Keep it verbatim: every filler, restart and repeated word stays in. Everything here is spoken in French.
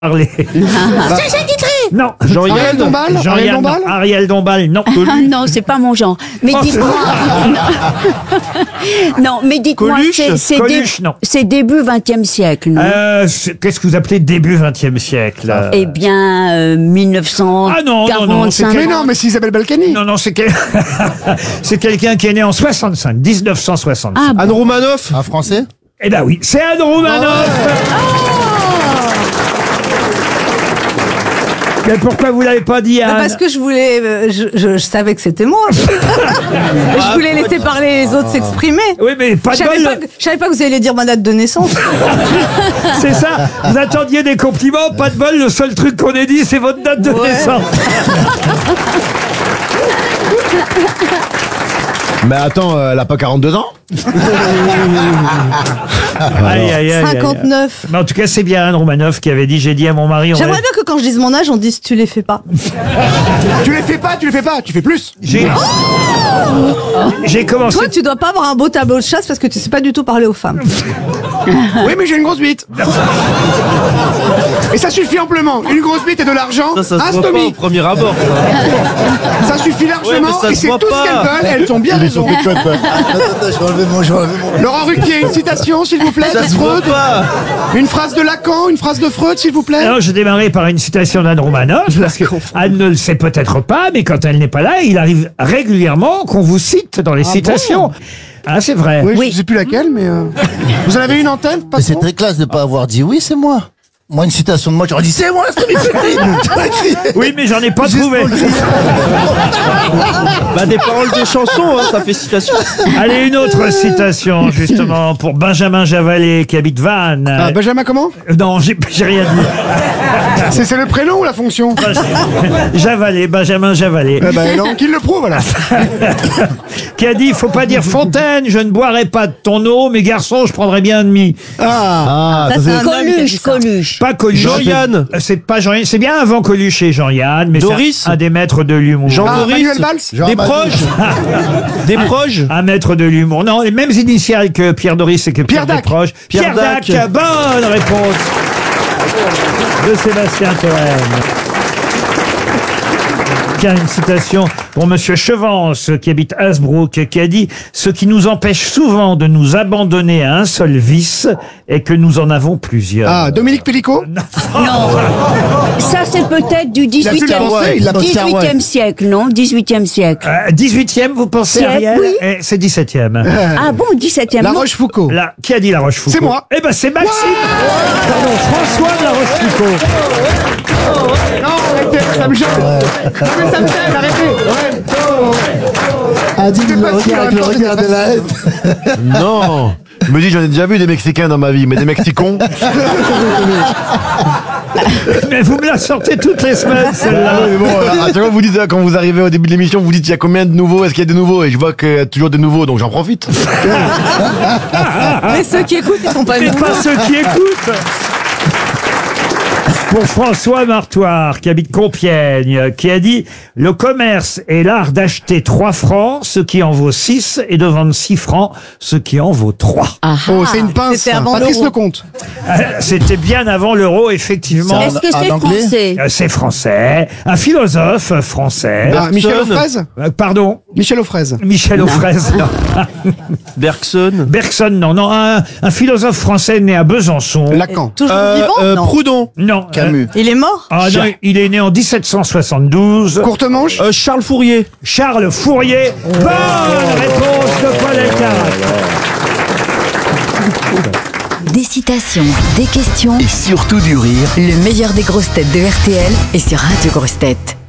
parler. Sacha Guitry. Non. Jean-Yann Ariel Dombal Jean-Yann, Ariel non. Dombal Ariel Dombal, non. Ah non, c'est pas mon genre. Mais Oh, dites-moi. non, mais dites-moi, Coluche c'est c'est Coluche, dé- non. c'est début vingtième siècle, non Euh, c'est- Qu'est-ce que vous appelez début vingtième siècle euh Eh bien, euh, mille neuf cent Ah non, non, non, c'est quarante-cinq. Mais non, mais c'est Isabelle Balkany. Non, non, c'est quel- c'est quelqu'un qui est né en soixante-cinq, dix-neuf cent soixante-cinq. Ah, bon. Anne Romanoff. Un Français? Eh ben oui, c'est Anne Romanoff. Mais pourquoi vous l'avez pas dit, Bah, Anne? parce que je voulais, euh, je, je- je savais que c'était moi. Je voulais laisser parler les autres s'exprimer. Oui, mais pas Je de savais bol. pas, que- je savais pas que vous alliez dire ma date de naissance. C'est ça. Vous attendiez des compliments, pas de bol. Le seul truc qu'on ait dit, c'est votre date de Ouais. naissance. Mais attends, euh, elle a pas quarante-deux ans? Aïe, aïe, aïe, aïe. cinquante-neuf. Mais en tout cas, c'est bien Anne Romanoff qui avait dit, j'ai dit à mon mari, on va... J'aimerais bien que quand je dise mon âge, on dise tu les fais pas. Tu les fais pas, tu les fais pas, tu fais plus. J'ai j'ai commencé... Toi, tu dois pas avoir un beau tableau de chasse parce que tu sais pas du tout parler aux femmes. Oui, mais j'ai une grosse bite. Et ça suffit amplement. Une grosse bite et de l'argent. Ça, ça se Un voit pas au stomie. premier abord. Ça suffit Ouais, mais largement. ça Et se c'est voit tout ce pas. qu'elles veulent. Elles ont bien raison. Attends, attends, je vais enlever mon, je vais enlever mon... Laurent Ruquier, une citation, s'il vous plaît. Ça de se voit Freud. pas. Une phrase de Lacan, une phrase de Freud, s'il vous plaît. Alors, je démarrais par une citation d'Anne Romanoff, parce que Anne ne le sait peut-être pas, mais quand elle n'est pas là, il arrive régulièrement qu'on vous cite dans les citations. Ah, c'est vrai. Oui, Oui. je sais plus laquelle, mais euh, vous en avez une en tête, Mais c'est patron très classe de pas avoir dit oui, c'est moi. Moi, une citation de moi, j'aurais dit c'est moi, c'est moi. Oui, mais j'en ai pas trouvé. Bah des paroles de chansons, hein, ça fait citation. Allez, une autre citation, justement, pour Benjamin Javalet, qui habite Vannes. Ah, Benjamin, comment Euh, non, j'ai j'ai rien dit. C'est c'est le prénom ou la fonction Javalet, Benjamin Javalet. Eh ben, non, qu'il le prouve, voilà. Qui a dit, il faut pas dire Fontaine, je ne boirai pas de ton eau, mes garçons, je prendrai bien un demi. Ah, Ah, Ça, ça, c'est c'est... un homme qui a dit Coluche, ça. Coluche. Pas Coluche. Jean-Yann. C'est pas Jean-Yann, c'est bien avant Coluche et Jean-Yann, mais Doris. c'est un des maîtres de l'humour. Jean Ah, Doris. Manuel Valls Jean Des Amadou. proches. Des proches. Un maître de l'humour. Non, les mêmes initiales que Pierre Doris et que Pierre, Pierre Dac. Desproges. Pierre Dac. Dac. Bonne réponse de Sébastien Toen. Tiens, une citation pour Monsieur Chevance, qui habite Hasbrook, qui a dit « Ce qui nous empêche souvent de nous abandonner à un seul vice est que nous en avons plusieurs. Ah, Dominique Pellicot Non. Ça, c'est peut-être du a pu le dix-huitième penser, il l'a pensé. dix-huitième siècle, non dix-huitième siècle. Euh, dix-huitième, vous pensez, Siècle, Ariel oui. Eh, c'est dix-septième. Ah bon, dix-septième. La non. Rochefoucauld. Là, qui a dit La Rochefoucauld? C'est moi. Eh ben, c'est Maxime. Pardon, François de La Rochefoucauld. Non, arrêtez, ça me gêne. Non, mais ça me gêne, arrêtez. Ouais. Ah, dis C'est le pas si regard, en le même temps, regard de c'est la haine. Non, je me dis, j'en ai déjà vu des Mexicains dans ma vie, mais des Mexicons. Mais vous me la sortez toutes les semaines, celle-là. Ah, mais bon, à chaque fois, vous dites, quand vous arrivez au début de l'émission, vous dites, il y a combien de nouveaux, est-ce qu'il y a des nouveaux? Et je vois qu'il y a toujours des nouveaux, donc j'en profite. Mais ceux qui écoutent, ils sont pas Et nouveaux. pas ceux qui écoutent. Pour François Martoire, qui habite Compiègne, qui a dit « Le commerce est l'art d'acheter trois francs, ce qui en vaut six, et de vendre six francs, ce qui en vaut trois. Ah, Oh, c'est une pince. C'était avant Patrice l'euro. Lecomte. Euh, C'était bien avant l'euro, effectivement. Ça, Est-ce que En c'est anglais français? Euh, C'est français. Un philosophe français. Ah, Michel Bergson. Ofreze Euh, Pardon, Michel Ofreze. Michel Ofreze. Bergson. Bergson, non, non. Un, un philosophe français né à Besançon. Lacan. Toujours Euh, vivant euh, Non. Proudhon. Non. euh, Camus. Il est mort ah non, il est né en dix-sept cent soixante-douze. Courte manche. Euh, Charles Fourier. Charles Fourier. Bonne réponse de Paul Elkarat. Des citations, des questions, Et surtout du rire. le meilleur des grosses têtes de R T L est sur Radio Grosses Têtes.